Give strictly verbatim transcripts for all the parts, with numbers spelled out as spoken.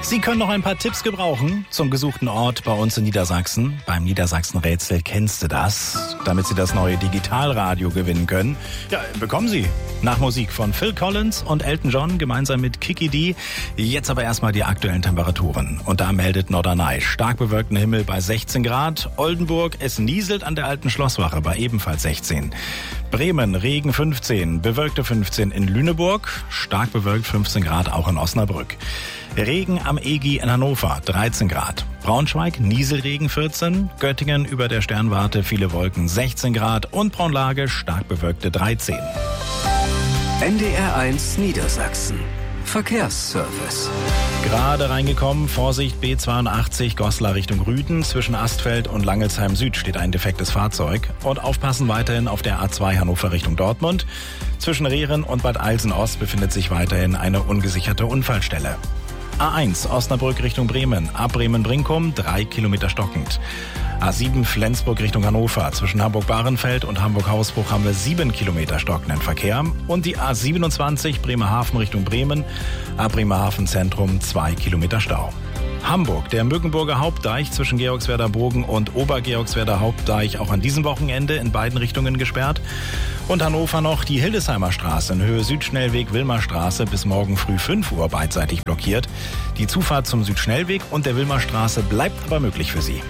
Sie können noch ein paar Tipps gebrauchen zum gesuchten Ort bei uns in Niedersachsen. Beim Niedersachsen-Rätsel kennst du das, damit Sie das neue Digitalradio gewinnen können. Ja, bekommen Sie nach Musik von Phil Collins und Elton John gemeinsam mit Kiki D. Jetzt aber erstmal die aktuellen Temperaturen. Und da meldet Norderney stark bewölkten Himmel bei sechzehn Grad. Oldenburg, es nieselt an der alten Schlosswache bei ebenfalls sechzehn. Bremen, Regen fünfzehn, bewölkte fünfzehn in Lüneburg, stark bewölkt fünfzehn Grad auch in Osnabrück. Regen am Egi in Hannover, dreizehn Grad. Braunschweig, Nieselregen vierzehn. Göttingen über der Sternwarte, viele Wolken, sechzehn Grad. Und Braunlage, stark bewölkte dreizehn. N D R eins Niedersachsen. Verkehrsservice. Gerade reingekommen, Vorsicht B zweiundachtzig, Goslar Richtung Rüden. Zwischen Astfeld und Langelsheim Süd steht ein defektes Fahrzeug. Und aufpassen weiterhin auf der A zwei Hannover Richtung Dortmund. Zwischen Rehren und Bad Eilsen Ost befindet sich weiterhin eine ungesicherte Unfallstelle. A eins Osnabrück Richtung Bremen, ab Bremen-Brinkum, drei Kilometer stockend. A sieben Flensburg Richtung Hannover, zwischen Hamburg-Bahrenfeld und Hamburg-Hausbruch haben wir sieben Kilometer stockenden Verkehr. Und die A siebenundzwanzig Bremerhaven Richtung Bremen, ab Bremerhaven Zentrum, zwei Kilometer Stau. Hamburg, der Mückenburger Hauptdeich zwischen Georgswerder Bogen und Obergeorgswerder Hauptdeich auch an diesem Wochenende in beiden Richtungen gesperrt. Und Hannover noch die Hildesheimer Straße in Höhe Südschnellweg Wilmerstraße bis morgen früh fünf Uhr beidseitig blockiert. Die Zufahrt zum Südschnellweg und der Wilmerstraße bleibt aber möglich für Sie.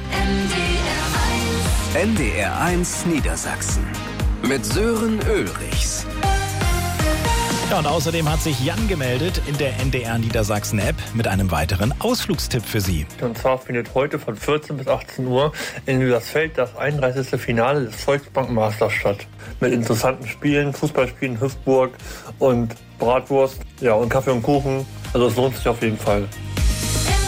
N D R eins Niedersachsen mit Sören Ulrichs. Ja, und außerdem hat sich Jan gemeldet in der N D R Niedersachsen App mit einem weiteren Ausflugstipp für Sie. Und zwar findet heute von vierzehn bis achtzehn Uhr in Lüdersfeld das einunddreißigste Finale des Volksbank Masters statt. Mit interessanten Spielen, Fußballspielen, Hüftburg und Bratwurst, ja, und Kaffee und Kuchen. Also es lohnt sich auf jeden Fall.